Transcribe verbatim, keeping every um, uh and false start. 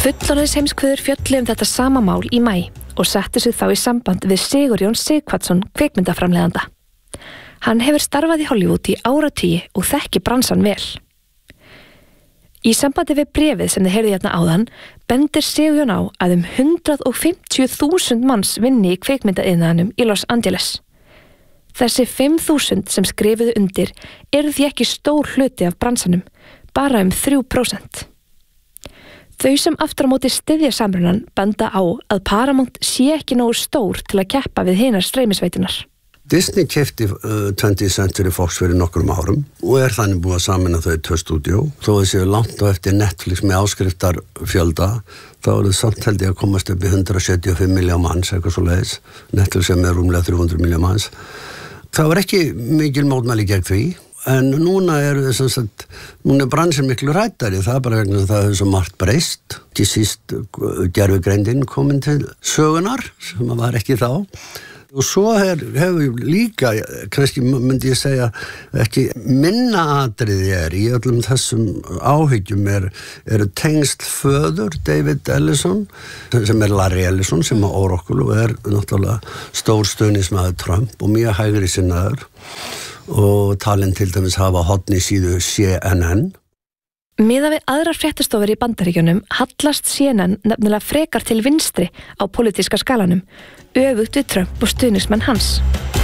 Fullorðinsheimskviður fjölluðu um þetta sama mál í maí og settu sig þá í samband við Sigurjón Sighvatsson kvikmyndaframleiðanda. Hann hefur starfað í Hollywood í áratugi og þekki bransan vel. Í sambandi við bréfið sem þið heyrðu hérna áðan bendir Sigurjón á að um hundrað og fimmtíu þúsund manns vinni í kvikmyndaiðnaðinum í Los Angeles. Þessi fimm þúsund sem skrifuðu undir eru því ekki stór hluti af bransanum, bara um þrjú prósent. Þau sem aftur á móti styðja samrunan benda á að Paramount sé ekki nógu stór til að keppa við hinar streymisveitunar. Disney keypti uh, twentieth Century Fox fyrir nokkrum árum og er þannig búið að sameina þau tvö stúdíó. Þó að séu langt á eftir Netflix með áskriftar fjölda, þá er það samt held ég að komast upp í hundrað sjötíu og fimm milljón manns, eitthvað svo leiðis. Netflix er með rúmlega þrjú hundruð milljón manns. Það var ekki mikil mótmæli gegn því, en núna er, sagt, núna er bransin miklu rættari. Það er bara vegna að það hefur svo margt breyst. Til síst gervigreindin komin til sögunar, sem var ekki þá. Og svo er, hefur líka, kannski myndi ég segja, ekki minna atriði er í öllum þessum áhyggjum er, eru tengsl föður David Ellison, sem er Larry Ellison, sem er Oracle og er náttúrulega stór stuðningsmaður Trump og mjög hægri sinnaður og talin til dæmis hafa horn í síðu C N N. Miðað við aðrar fréttastofur í Bandaríkjunum hallast C N N nefnilega frekar til vinstri á pólitíska skalanum, öfugt við Trump og stuðningsmenn hans.